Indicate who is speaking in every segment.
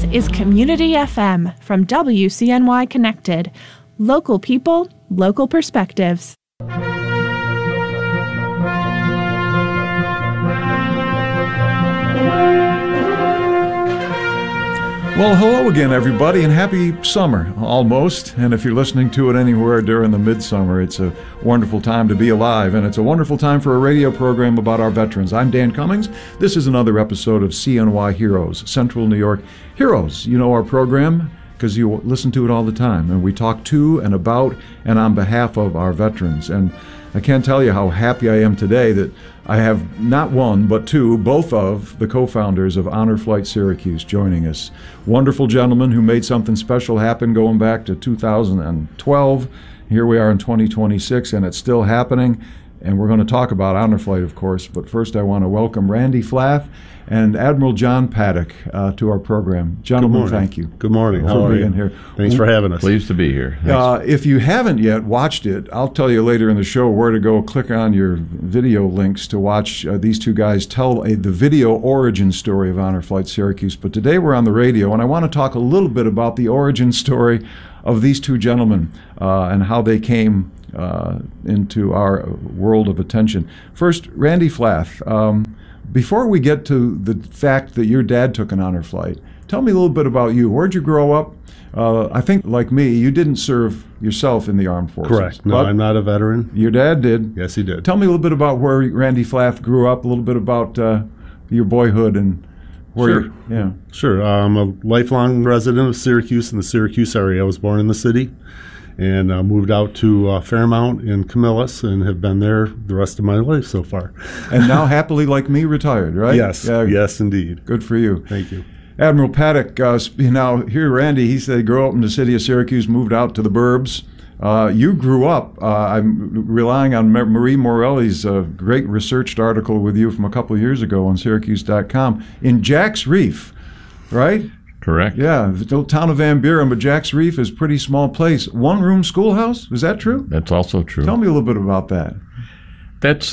Speaker 1: is Community FM from WCNY Connected. Local people, local perspectives.
Speaker 2: Well, hello again, everybody, and happy summer, almost. And if you're listening to it anywhere during the midsummer, it's a wonderful time to be alive, and it's a wonderful time for a radio program about our veterans. I'm Dan Cummings. This is another episode of CNY Heroes, Central New York Heroes. You know our program because you listen to it all the time, and we talk to and about and on behalf of our veterans. And I can't tell you how happy I am today that I have not one, but two, both of the co-founders of Honor Flight Syracuse joining us. Wonderful gentlemen who made something special happen going back to 2012. Here we are in 2026, and it's still happening. And we're going to talk about Honor Flight, of course. But first, I want to welcome Randy Flath and Admiral John Paddock to our program. Gentlemen, thank you.
Speaker 3: Good morning. How are you?
Speaker 2: Here.
Speaker 3: Thanks for having us.
Speaker 4: Pleased to be here.
Speaker 2: If you haven't yet watched it, I'll tell you later in the show where to go. Click on your video links to watch these two guys tell the video origin story of Honor Flight Syracuse. But today we're on the radio, and I want to talk a little bit about the origin story of these two gentlemen and how they came into our world of attention. First, Randy Flath. Before we get to the fact that your dad took an honor flight, tell me a little bit about you. Where'd you grow up? I think, like me, you didn't serve yourself in the armed forces.
Speaker 3: Correct. No, I'm not a veteran.
Speaker 2: Your dad did.
Speaker 3: Yes, he did.
Speaker 2: Tell me a little bit about where Randy Flath grew up, a little bit about your boyhood and where
Speaker 3: Sure.
Speaker 2: Yeah.
Speaker 3: Sure. I'm a lifelong resident of Syracuse in the Syracuse area. I was born in the city and moved out to Fairmount in Camillus and have been there the rest of my life so far.
Speaker 2: And now happily, like me, retired, right?
Speaker 3: Yes. Yes, indeed.
Speaker 2: Good for you.
Speaker 3: Thank you.
Speaker 2: Admiral Paddock, now here Randy, he said grew up in the city of Syracuse, moved out to the burbs. You grew up, I'm relying on Marie Morelli's great researched article with you from a couple of years ago on Syracuse.com, in Jack's Reef, right?
Speaker 4: Correct.
Speaker 2: Yeah, the little town of Van Buren, but Jack's Reef is a pretty small place. One-room schoolhouse, is that true?
Speaker 4: That's also true.
Speaker 2: Tell me a little bit about that.
Speaker 4: That's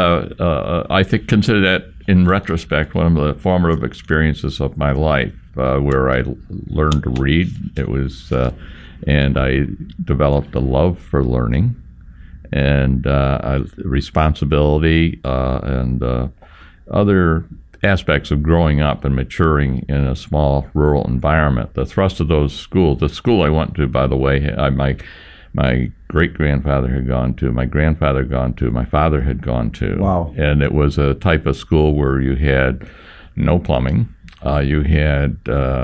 Speaker 4: I think, consider that, in retrospect, one of the formative experiences of my life, where I learned to read. It was, and I developed a love for learning and responsibility and other aspects of growing up and maturing in a small rural environment. The thrust of those schools, the school I went to, by the way, my great-grandfather had gone to, my grandfather had gone to, my father had gone to.
Speaker 2: Wow.
Speaker 4: And it was a type of school where you had no plumbing. You had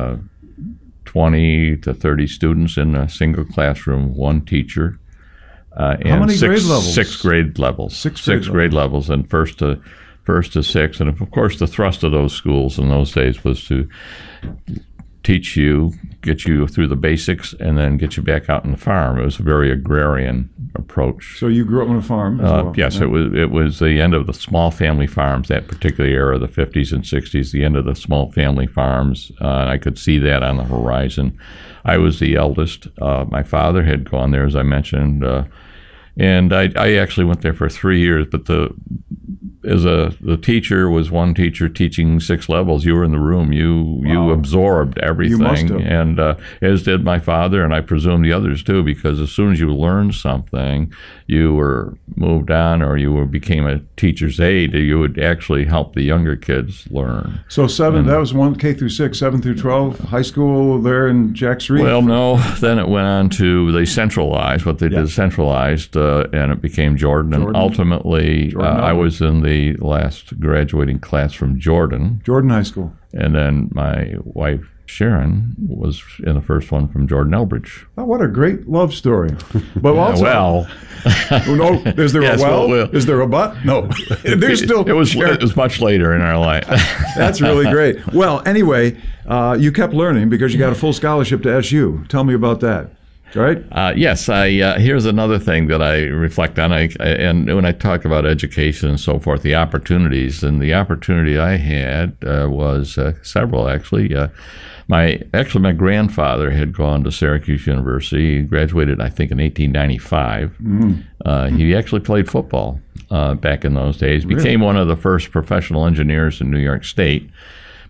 Speaker 4: 20 to 30 students in a single classroom, one teacher.
Speaker 2: How many grade levels?
Speaker 4: Six grade levels.
Speaker 2: Six
Speaker 4: grade levels, and first to six. And of course, the thrust of those schools in those days was to teach you, get you through the basics, and then get you back out on the farm. It was a very agrarian approach.
Speaker 2: So you grew up on a farm as well?
Speaker 4: Yes,
Speaker 2: yeah.
Speaker 4: It was the end of the small family farms, that particular era, the 50s and 60s, the end of the small family farms. And I could see that on the horizon. I was the eldest. My father had gone there, as I mentioned, and I actually went there for 3 years, but the teacher was one teacher teaching 6 levels. You were in the room. You absorbed everything.
Speaker 2: You must have.
Speaker 4: And as did my father, and I presume the others too, because as soon as you learned something, you were moved on, or became a teacher's aide. You would actually help the younger kids learn.
Speaker 2: So that was 1 K through 6, 7 through 12, high school there in Jack's Reef?
Speaker 4: Well, no. Then it went on to, they centralized. What they did centralized, and it became Jordan. And ultimately, I was in the last graduating class from Jordan
Speaker 2: High School.
Speaker 4: And then my wife, Sharon, was in the first one from Jordan Elbridge.
Speaker 2: Oh, what a great love story. But also,
Speaker 4: well.
Speaker 2: No, is there
Speaker 4: yes,
Speaker 2: a well?
Speaker 4: Well,
Speaker 2: is there a but? No. There's still.
Speaker 4: It was much later in our life.
Speaker 2: That's really great. Well, anyway, you kept learning because you got a full scholarship to SU. Tell me about that. Right?
Speaker 4: Yes. Here's another thing that I reflect on. And when I talk about education and so forth, the opportunities, and the opportunity I had was several, actually. My grandfather had gone to Syracuse University. He graduated, I think, in 1895. He actually played football back in those days. Became one of the first professional engineers in New York State.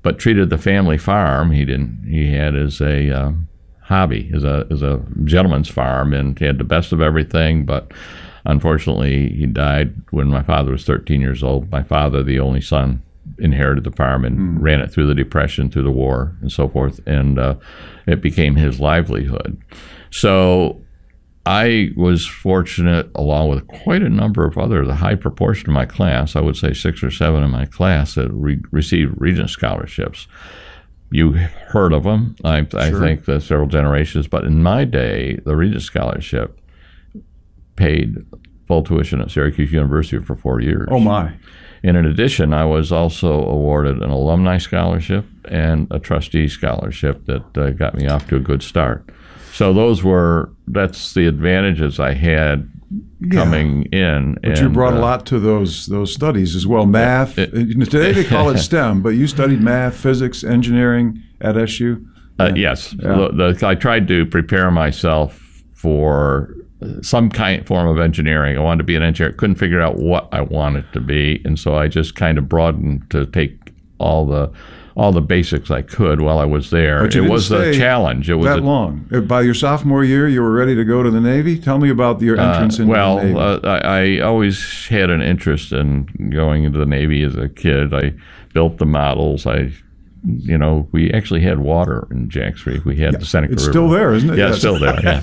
Speaker 4: but treated the family farm. He had as a hobby, as a gentleman's farm, and he had the best of everything. But unfortunately, he died when my father was 13 years old. My father, the only son, inherited the farm and ran it through the Depression, through the war, and so forth, and it became his livelihood. So I was fortunate, along with quite a number of others, a high proportion of my class, I would say 6 or 7 in my class, that received Regent scholarships. You heard of them, I think, several generations, but in my day, the Regent Scholarship paid full tuition at Syracuse University for 4 years.
Speaker 2: Oh, my.
Speaker 4: And in addition, I was also awarded an alumni scholarship and a trustee scholarship that got me off to a good start. So that's the advantages I had coming in.
Speaker 2: But you brought a lot to those studies as well. Math, today they call it STEM, but you studied math, physics, engineering at SU?
Speaker 4: Yes. Yeah. I tried to prepare myself for some form of engineering. I wanted to be an engineer. Couldn't figure out what I wanted to be, and so I just kind of broadened to take all the basics I could while I was there.
Speaker 2: But it was a challenge. It was that long. By your sophomore year, you were ready to go to the Navy? Tell me about your entrance into the Navy.
Speaker 4: I always had an interest in going into the Navy as a kid. I built the models. We actually had water in Jack Street. We had the Seneca River.
Speaker 2: It's still there, isn't it?
Speaker 4: Yeah, it's still there. Yeah.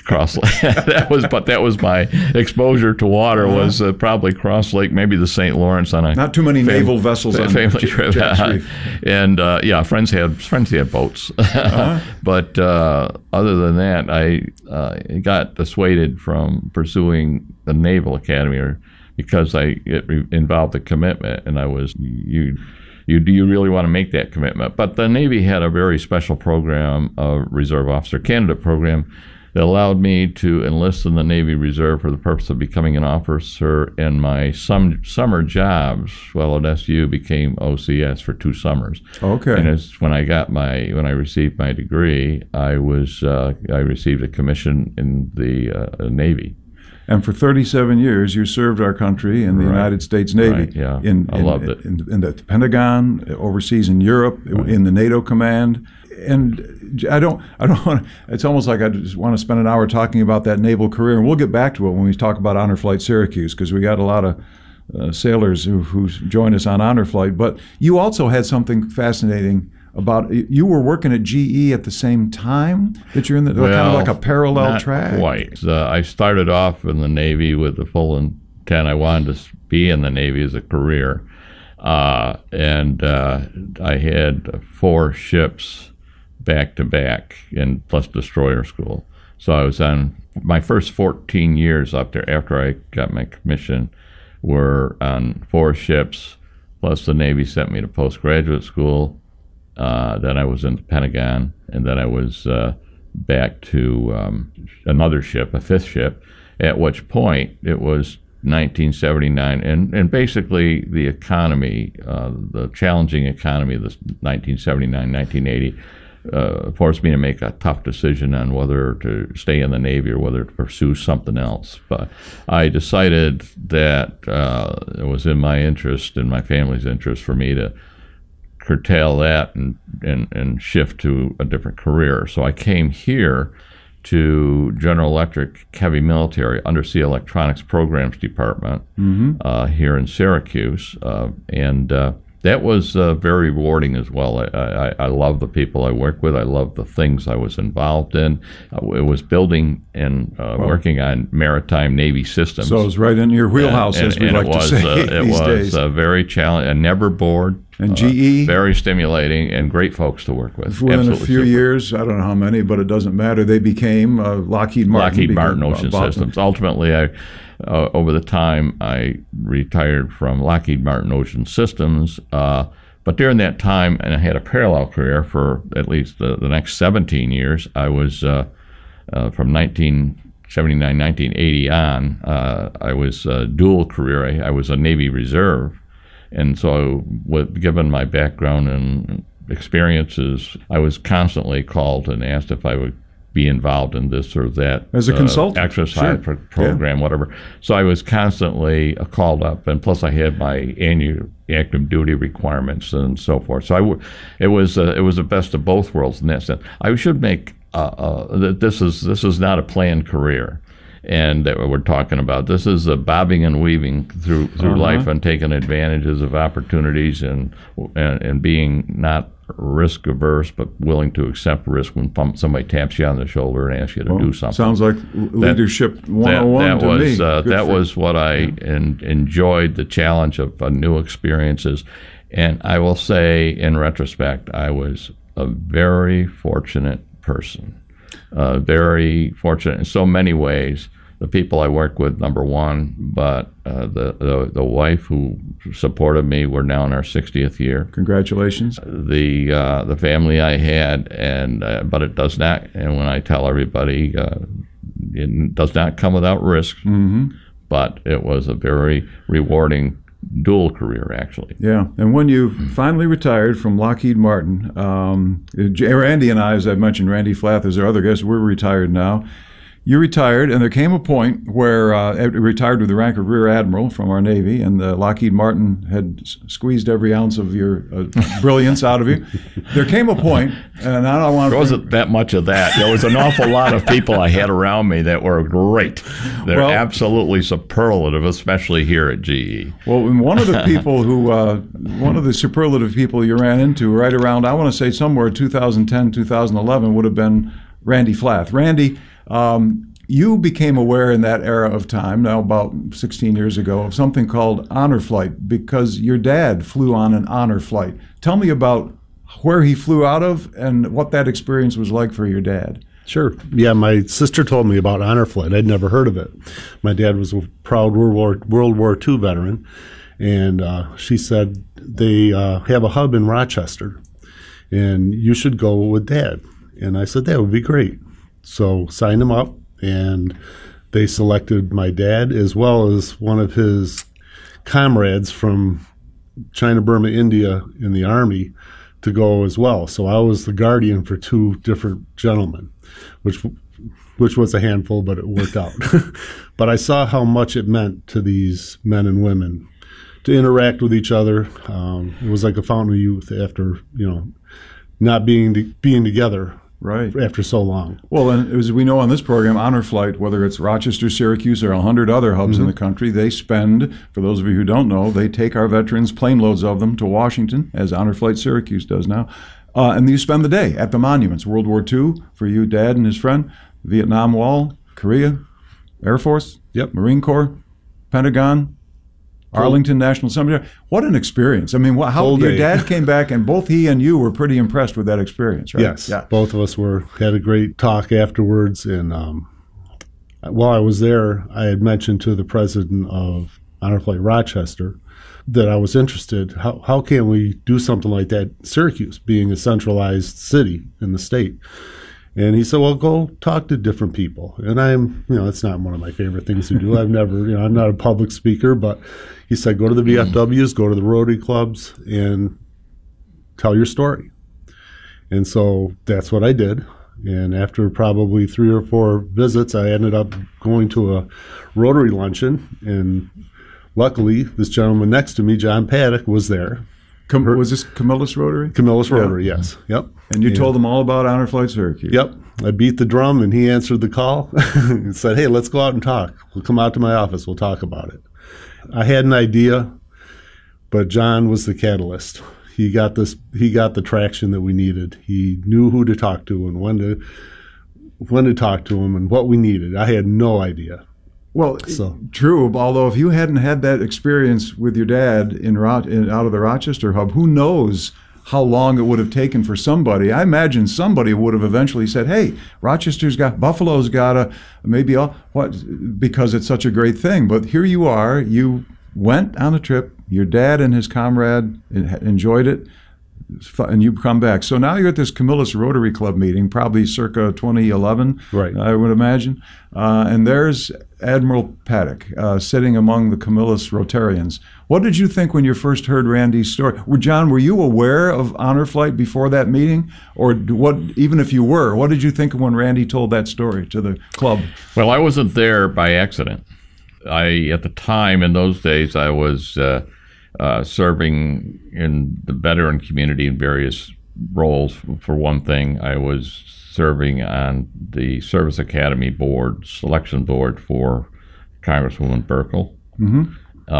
Speaker 4: That was my exposure to water. Was probably Cross Lake, maybe the St. Lawrence on a
Speaker 2: not too many naval vessels on
Speaker 4: family trip.
Speaker 2: Jack Street.
Speaker 4: And friends had boats. But other than that, I got dissuaded from pursuing the Naval Academy because it involved a commitment, and I was do you really want to make that commitment? But the Navy had a very special program, a Reserve Officer Candidate program, that allowed me to enlist in the Navy Reserve for the purpose of becoming an officer. And my summer jobs while at SU became OCS for 2 summers.
Speaker 2: Okay.
Speaker 4: And when I received my degree, I received a commission in the Navy.
Speaker 2: And for 37 years, you served our country in the United States Navy.
Speaker 4: Right, yeah. I loved it.
Speaker 2: In the Pentagon, overseas in Europe, in the NATO command. And I don't want to, it's almost like I just want to spend an hour talking about that naval career. And we'll get back to it when we talk about Honor Flight Syracuse, because we got a lot of sailors who join us on Honor Flight. But you also had something fascinating about, you were working at GE at the same time that you're in kind of like a parallel track?
Speaker 4: Not quite. I started off in the Navy with the full intent. I wanted to be in the Navy as a career. And I had 4 ships back to back, and plus destroyer school. So I was on my first 14 years up there after I got my commission were on 4 ships, plus the Navy sent me to postgraduate school. Then I was in the Pentagon, and then I was back to another ship, a 5th ship, at which point it was 1979, and basically the economy, the challenging economy of the 1979, 1980, forced me to make a tough decision on whether to stay in the Navy or whether to pursue something else. But I decided that it was in my interest and my family's interest for me to curtail that and shift to a different career. So I came here to General Electric Heavy Military Undersea Electronics Programs Department here in Syracuse, and that was very rewarding as well. I love the people I work with. I love the things I was involved in. It was building and working on maritime Navy systems.
Speaker 2: So it was right in your wheelhouse, as we like to say these days.
Speaker 4: It was very challenging. I never bored.
Speaker 2: And GE?
Speaker 4: Very stimulating and great folks to work with.
Speaker 2: Within
Speaker 4: Absolutely
Speaker 2: a few years, I don't know how many, but it doesn't matter, they became Lockheed Martin.
Speaker 4: Lockheed Martin Ocean Systems. Ultimately, over the time, I retired from Lockheed Martin Ocean Systems. But during that time, and I had a parallel career for at least the next 17 years, I was from 1979, 1980 on, I was a dual career. I was a Navy Reserve. And so, given my background and experiences, I was constantly called and asked if I would be involved in this or that
Speaker 2: as a consultant
Speaker 4: exercise program, whatever. So I was constantly called up, and plus I had my annual active duty requirements and so forth. So it was the best of both worlds in that sense. I should make that this is not a planned career. And that we're talking about. This is a bobbing and weaving through life and taking advantages of opportunities and being not risk averse, but willing to accept risk when somebody taps you on the shoulder and asks you to do something.
Speaker 2: Sounds like leadership 101 to me.
Speaker 4: That was what I enjoyed, the challenge of new experiences. And I will say, in retrospect, I was a very fortunate person. Very fortunate in so many ways. The people I worked with, number one, but the wife who supported me, we're now in our 60th year.
Speaker 2: Congratulations.
Speaker 4: The family I had, but it does not. And when I tell everybody, it does not come without risk. Mm-hmm. But it was a very rewarding dual career, actually.
Speaker 2: Yeah, and when you finally retired from Lockheed Martin, Randy and I, as I've mentioned, Randy Flath is our other guest, we're retired now. You retired, and there came a point where retired with the rank of Rear Admiral from our Navy, and Lockheed Martin had squeezed every ounce of your brilliance out of you. There came a point, and I don't want to...
Speaker 4: There wasn't that much of that. There was an awful lot of people I had around me that were great. They're absolutely superlative, especially here at GE.
Speaker 2: Well, one of the people one of the superlative people you ran into right around, I want to say somewhere 2010, 2011, would have been Randy Flath. Randy... you became aware in that era of time, now about 16 years ago, of something called honor flight because your dad flew on an honor flight. Tell me about where he flew out of and what that experience was like for your dad.
Speaker 3: Sure. Yeah, my sister told me about honor flight. I'd never heard of it. My dad was a proud World War II veteran, and she said they have a hub in Rochester, and you should go with Dad. And I said, that would be great. So signed him up, and they selected my dad as well as one of his comrades from China, Burma, India in the Army to go as well. So I was the guardian for two different gentlemen, which was a handful, but it worked out. But I saw how much it meant to these men and women to interact with each other. It was like a fountain of youth after, not being together.
Speaker 2: Right.
Speaker 3: After so long.
Speaker 2: Well, and as we know on this program, Honor Flight, whether it's Rochester, Syracuse, or 100 other hubs in the country, they spend, for those of you who don't know, they take our veterans, plane loads of them, to Washington, as Honor Flight Syracuse does now. And you spend the day at the monuments. World War II, for you, Dad and his friend, Vietnam Wall, Korea, Air Force, Marine Corps, Pentagon, Arlington National Cemetery. What an experience. I mean, how your dad came back, and both he and you were pretty impressed with that experience, right?
Speaker 3: Yes. Yeah. Both of us had a great talk afterwards. And while I was there, I had mentioned to the president of Honor Flight Rochester that I was interested. How can we do something like that? Syracuse being a centralized city in the state. And he said, well, go talk to different people. And it's not one of my favorite things to do. I'm not a public speaker, but he said, go to the VFWs, go to the Rotary clubs, and tell your story. And so that's what I did. And after probably 3 or 4 visits, I ended up going to a Rotary luncheon. And luckily, this gentleman next to me, John Paddock, was there.
Speaker 2: Was this Camillus Rotary?
Speaker 3: Camillus Rotary, yes. Yep.
Speaker 2: And you told them all about Honor Flight Syracuse?
Speaker 3: Yep. I beat the drum, and he answered the call and said, hey, let's go out and talk. We'll come out to my office. We'll talk about it. I had an idea, but John was the catalyst. He got the traction that we needed. He knew who to talk to and when to talk to him and what we needed. I had no idea.
Speaker 2: Well, true. Although if you hadn't had that experience with your dad out of the Rochester hub, who knows how long it would have taken for somebody. I imagine somebody would have eventually said, hey, Buffalo's got because it's such a great thing. But here you are, you went on a trip, your dad and his comrade enjoyed it, and you come back. So now you're at this Camillus Rotary Club meeting, probably circa 2011,
Speaker 3: Right.
Speaker 2: I would imagine. And there's Admiral Paddock sitting among the Camillus Rotarians. What did you think when you first heard Randy's story? John, were you aware of Honor Flight before that meeting? Or what? Even if you were, what did you think when Randy told that story to the club?
Speaker 4: Well, I wasn't there by accident. At the time, in those days, I was serving in the veteran community in various roles. For one thing, I was serving on the Service Academy Board, selection board for Congresswoman Burkle.
Speaker 2: Mm-hmm.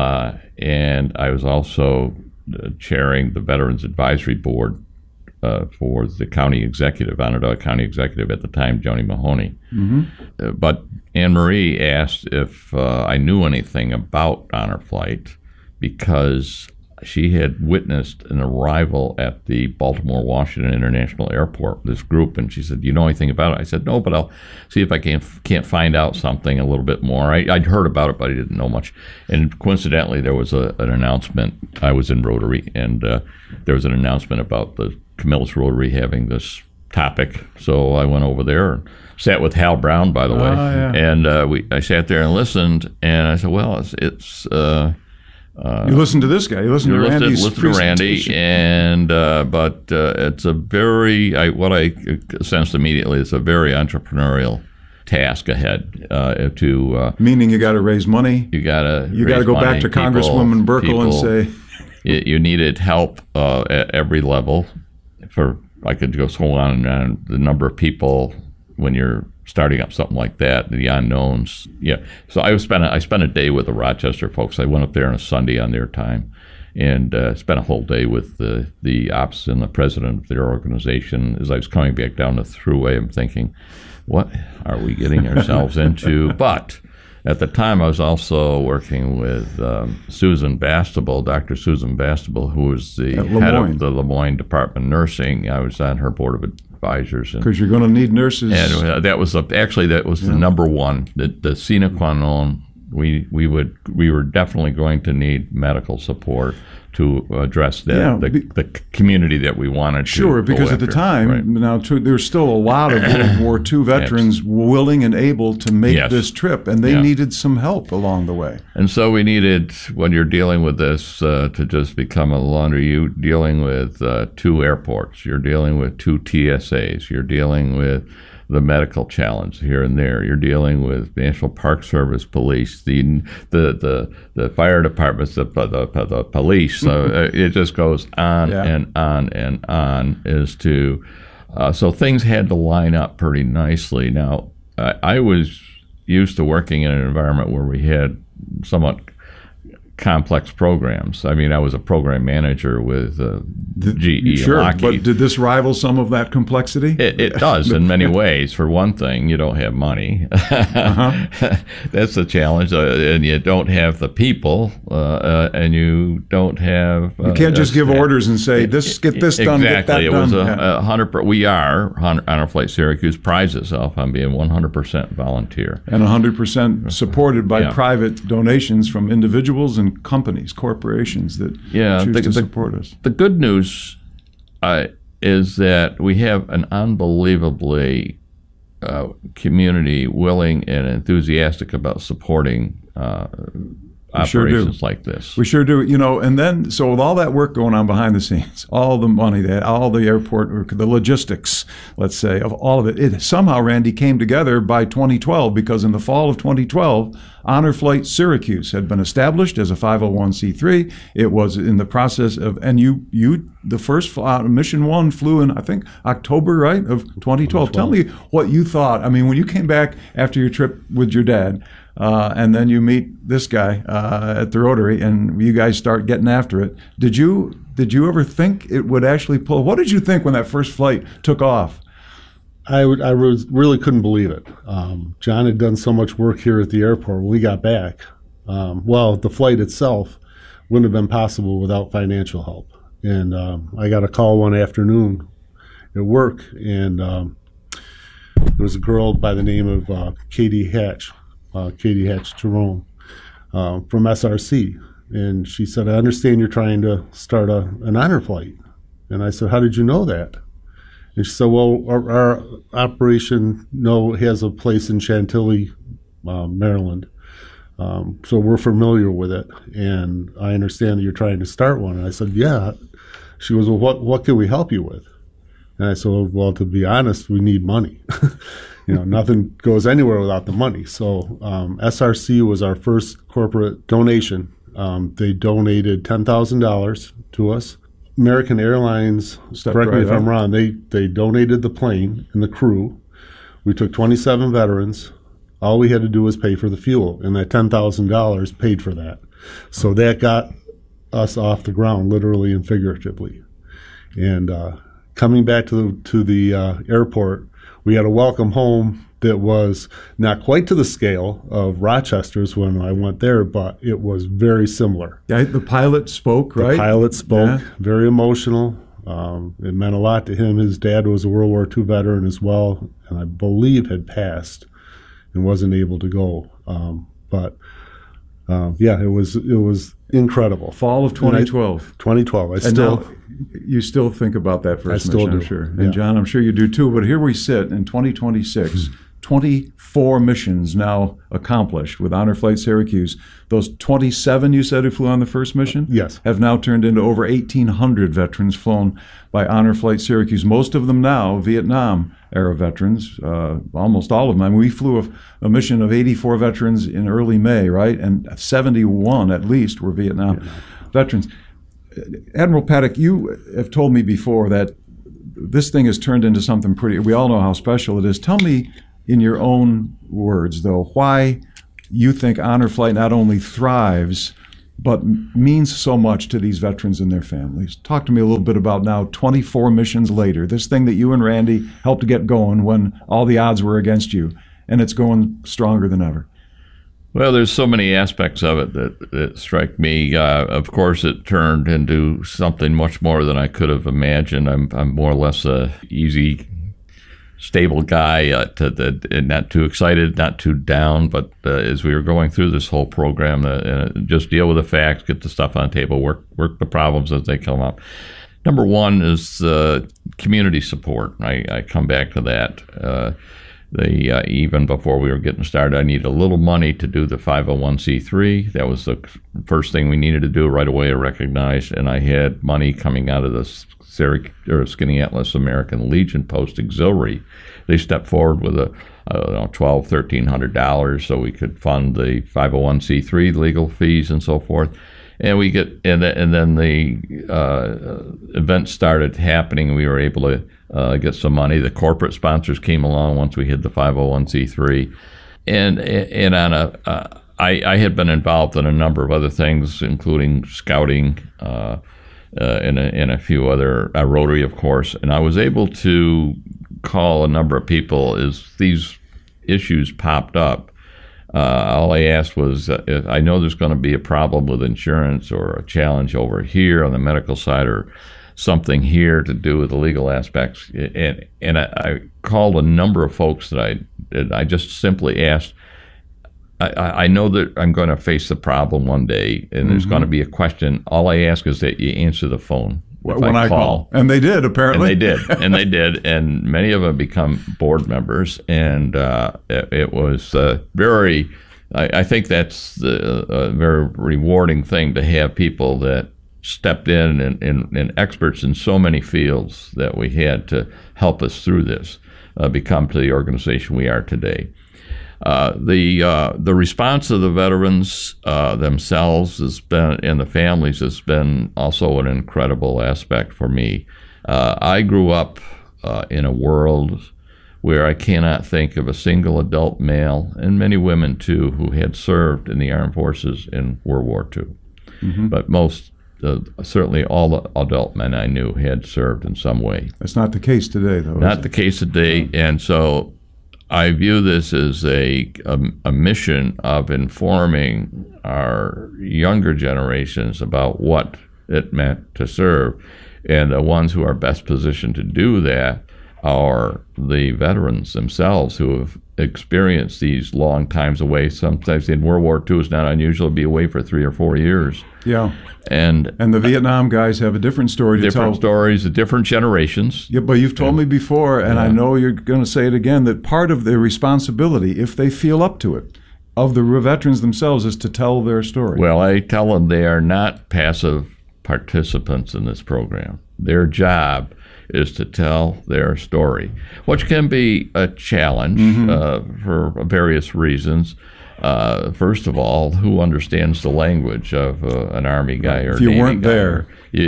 Speaker 4: And I was also chairing the Veterans Advisory Board for the county executive, Onondaga County executive at the time, Joni Mahoney.
Speaker 2: Mm-hmm.
Speaker 4: But Anne Marie asked if I knew anything about Honor Flight because she had witnessed an arrival at the Baltimore Washington International Airport, this group, and she said, "Do you know anything about it?" I said, "No, but I'll see if I can't find out something a little bit more." I'd heard about it, but I didn't know much. And coincidentally, there was an announcement. I was in Rotary, and there was an announcement about the Camillus Rotary having this topic. So I went over there and sat with Hal Brown, by the way,
Speaker 2: yeah.
Speaker 4: and I sat there and listened, and I said, "Well, it's."
Speaker 2: You listen to this guy. You listen to Randy's presentation.
Speaker 4: But it's a very, what I sensed immediately is a very entrepreneurial task ahead.
Speaker 2: Meaning you got to raise money.
Speaker 4: You got to
Speaker 2: go back to Congresswoman Burkle and say
Speaker 4: you needed help at every level. I could go on and on. The number of people when you're starting up something like that, the unknowns. Yeah. So I spent a day with the Rochester folks. I went up there on a Sunday on their time and spent a whole day with the ops and the president of their organization. As I was coming back down the thruway, I'm thinking, what are we getting ourselves into? But at the time, I was also working with Susan Bastable, Dr. Susan Bastable, who was the head of the Lemoyne Department of Nursing. I was on her board of advisors.
Speaker 2: Because you're going to need nurses.
Speaker 4: And that was the number one, the sine qua non. We were definitely going to need medical support to address the community that we wanted to.
Speaker 2: Sure, because at the time, now there's still a lot of World War II veterans willing and able to make this trip, and they needed some help along the way.
Speaker 4: And so we needed, when you're dealing with this, to just become a laundry, you're dealing with 2 airports, you're dealing with 2 TSAs, you're dealing with the medical challenge here and there. You're dealing with National Park Service, police, the fire departments, the police. It just goes on and on and on. So things had to line up pretty nicely. Now, I was used to working in an environment where we had somewhat complex programs. I mean, I was a program manager with GE
Speaker 2: sure,
Speaker 4: and Lockheed.
Speaker 2: But did this rival some of that complexity?
Speaker 4: It does in many ways. For one thing, you don't have money. That's the challenge. And you don't have the people, and you don't have...
Speaker 2: you can't just give orders and say, get this done, get that done.
Speaker 4: Exactly. It was 100%. We are, Honor Flight Syracuse prides itself on being 100% volunteer.
Speaker 2: And 100% supported by private donations from individuals and companies, corporations that choose to support us.
Speaker 4: The good news is that we have an unbelievably community willing and enthusiastic about supporting operations like this.
Speaker 2: We sure do. And then, so with all that work going on behind the scenes, all the money, all the airport, the logistics, let's say, of all of it somehow, Randy, came together by 2012, because in the fall of 2012, Honor Flight Syracuse had been established as a 501c3. It was in the process of, and you the first Mission 1 flew in, I think, October, right, of 2012. Tell me what you thought. I mean, when you came back after your trip with your dad, and then you meet this guy at the Rotary, and you guys start getting after it. Did you ever think it would actually pull? What did you think when that first flight took off?
Speaker 3: I really couldn't believe it. John had done so much work here at the airport when we got back. The flight itself wouldn't have been possible without financial help. And I got a call one afternoon at work, and there was a girl by the name of Katie Hatch Jerome from SRC. And she said, "I understand you're trying to start an honor flight." And I said, how did you know that? And she said, well, our operation has a place in Chantilly, Maryland. So we're familiar with it. And I understand that you're trying to start one. And I said, yeah. She goes, well, what can we help you with? And I said, well, to be honest, we need money. Nothing goes anywhere without the money. So SRC was our first corporate donation. They donated $10,000 to us. American Airlines, correct me if I'm wrong, they donated the plane and the crew. We took 27 veterans. All we had to do was pay for the fuel, and that $10,000 paid for that. So that got us off the ground, literally and figuratively. And coming back to the airport, we had a welcome home that was not quite to the scale of Rochester's when I went there, but it was very similar.
Speaker 2: Yeah, the pilot spoke, right?
Speaker 3: The pilot spoke, very emotional. It meant a lot to him. His dad was a World War II veteran as well, and I believe had passed and wasn't able to go. It was incredible.
Speaker 2: Fall of 2012.
Speaker 3: 2012.
Speaker 2: You still think about that first mission, I'm sure. And
Speaker 3: yeah.
Speaker 2: John, I'm sure you do too. But here we sit in 2026, 24 missions now accomplished with Honor Flight Syracuse. Those 27 you said who flew on the first mission?
Speaker 3: Yes.
Speaker 2: Have now turned into over 1,800 veterans flown by Honor Flight Syracuse. Most of them now Vietnam-era veterans, almost all of them. I mean, we flew a mission of 84 veterans in early May, right? And 71 at least were Vietnam veterans. Admiral Paddock, you have told me before that this thing has turned into something pretty, we all know how special it is. Tell me in your own words, though, why you think Honor Flight not only thrives, but means so much to these veterans and their families. Talk to me a little bit about now, 24 missions later, this thing that you and Randy helped to get going when all the odds were against you, and it's going stronger than ever.
Speaker 4: Well, there's so many aspects of it that strike me. Of course, it turned into something much more than I could have imagined. I'm more or less a easy, stable guy, not too excited, not too down. But as we were going through this whole program, just deal with the facts, get the stuff on the table, work the problems as they come up. Number one is community support. I come back to that. Even before we were getting started, I needed a little money to do the 501c3. That was the first thing we needed to do right away. I recognized, and I had money coming out of the Skinny Atlas American Legion Post Auxiliary. They stepped forward with $1,200–1,300 so we could fund the 501c3 legal fees and so forth. And we then the events started happening. We were able to get some money. The corporate sponsors came along once we hit the 501c3, and I had been involved in a number of other things, including scouting and a few other Rotary, of course. And I was able to call a number of people as these issues popped up. All I asked was, I know there's going to be a problem with insurance or a challenge over here on the medical side or something here to do with the legal aspects. And I called a number of folks that I just simply asked, I know that I'm going to face the problem one day and there's going to be a question. All I ask is that you answer the phone.
Speaker 2: When I call. And they did, apparently.
Speaker 4: And they did. And many of them become board members. And it was very, I think that's a very rewarding thing to have people that stepped in and experts in so many fields that we had to help us through this, become to the organization we are today. The response of the veterans themselves has been, and the families, has been also an incredible aspect for me. I grew up in a world where I cannot think of a single adult male, and many women too, who had served in the armed forces in World War II. Mm-hmm. But most, certainly all the adult men I knew had served in some way.
Speaker 2: That's not the case today, though.
Speaker 4: Not the case today, and so I view this as a mission of informing our younger generations about what it meant to serve. And the ones who are best positioned to do that are the veterans themselves who have experienced these long times away. Sometimes in World War II, it's not unusual to be away for 3 or 4 years.
Speaker 2: Yeah.
Speaker 4: And
Speaker 2: the Vietnam guys have a different story to tell.
Speaker 4: Different stories, different generations.
Speaker 2: Yeah, but you've told me before, and I know you're going to say it again, that part of their responsibility, if they feel up to it, of the veterans themselves, is to tell their story.
Speaker 4: Well, I tell them they are not passive participants in this program. Their job is to tell their story, which can be a challenge for various reasons. First of all, who understands the language of an Army guy or
Speaker 2: if you
Speaker 4: Navy
Speaker 2: weren't
Speaker 4: guy?
Speaker 2: there.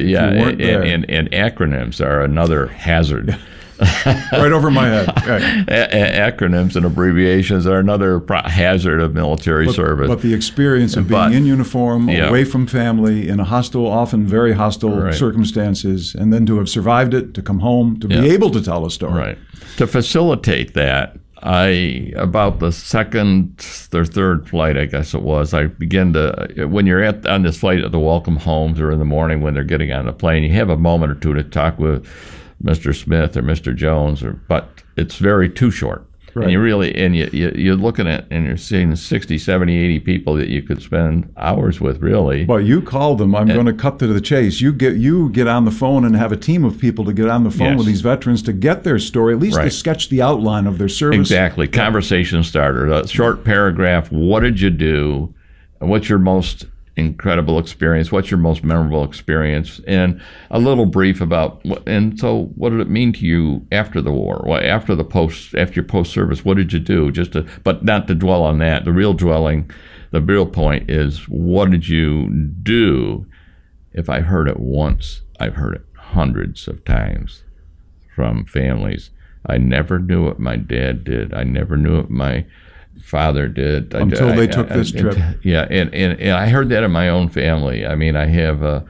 Speaker 4: And acronyms are another hazard.
Speaker 2: Right over my head. Right.
Speaker 4: Acronyms and abbreviations are another hazard of military service.
Speaker 2: But the experience of being in uniform, away from family, in a hostile, often very hostile circumstances, and then to have survived it, to come home, to be able to tell a story.
Speaker 4: Right. To facilitate that, about the second or third flight, I guess it was, I begin to, when you're on this flight at the welcome homes or in the morning when they're getting on the plane, you have a moment or two to talk with Mr. Smith or Mr. Jones, but it's very too short. Right. And you're looking at, and you're seeing 60, 70, 80 people that you could spend hours with, really.
Speaker 2: Well, you call them. I'm going to cut to the chase. You get on the phone and have a team of people to get on the phone with these veterans to get their story, at least to sketch the outline of their service.
Speaker 4: Exactly. Conversation starter. A short paragraph. What did you do? What's your most incredible experience? What's your most memorable experience? And a little brief about what did it mean to you after the war? After your post-service, what did you do? But not to dwell on that. The real point is, what did you do? If I heard it once, I've heard it hundreds of times from families. I never knew what my dad did. I never knew what my father did
Speaker 2: until they took this trip.
Speaker 4: And I heard that in my own family. I mean, I have an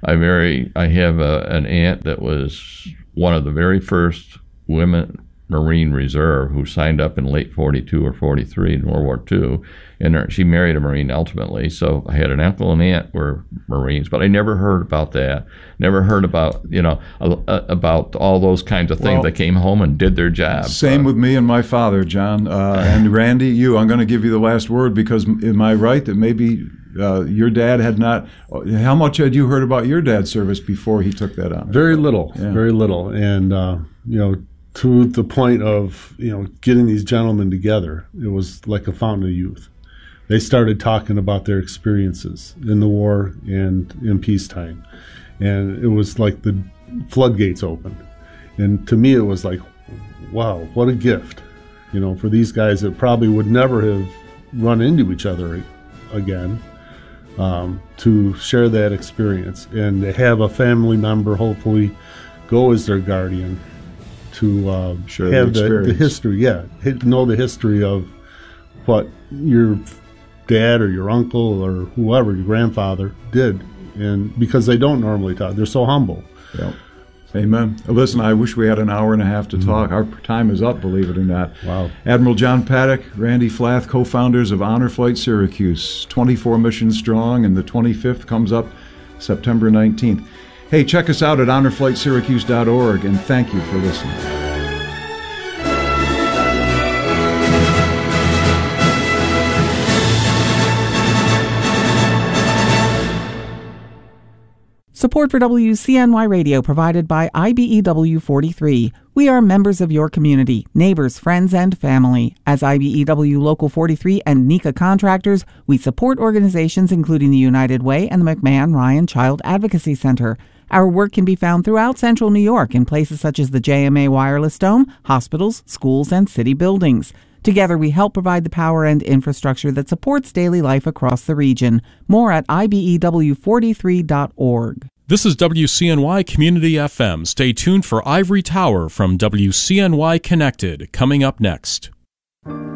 Speaker 4: aunt that was one of the very first women Marine Reserve who signed up in late 42 or 43 in World War II, and she married a Marine ultimately. So I had an uncle and aunt were Marines, but I never heard about that. Never heard about about all those kinds of things. They came home and did their job.
Speaker 2: Same with me and my father, John. And Randy, I'm going to give you the last word, because am I right that maybe your dad had not? How much had you heard about your dad's service before he took that on?
Speaker 3: Very little, very little, and to the point of getting these gentlemen together, it was like a fountain of youth. They started talking about their experiences in the war and in peacetime, and it was like the floodgates opened. And to me, it was like, wow, what a gift, for these guys that probably would never have run into each other again, to share that experience and to have a family member hopefully go as their guardian, to have the history, know the history of what your dad or your uncle or whoever, your grandfather, did, and because they don't normally talk, they're so humble.
Speaker 2: Yeah. Amen. Listen, I wish we had an hour and a half to talk. Our time is up, believe it or not.
Speaker 3: Wow.
Speaker 2: Admiral John Paddock, Randy Flath, co-founders of Honor Flight Syracuse, 24 missions strong, and the 25th comes up September 19th. Hey, check us out at honorflightsyracuse.org, and thank you for listening.
Speaker 5: Support for WCNY Radio provided by IBEW 43. We are members of your community, neighbors, friends, and family. As IBEW Local 43 and NECA contractors, we support organizations including the United Way and the McMahon Ryan Child Advocacy Center. Our work can be found throughout Central New York in places such as the JMA Wireless Dome, hospitals, schools, and city buildings. Together, we help provide the power and infrastructure that supports daily life across the region. More at IBEW43.org.
Speaker 6: This is WCNY Community FM. Stay tuned for Ivory Tower from WCNY Connected, coming up next.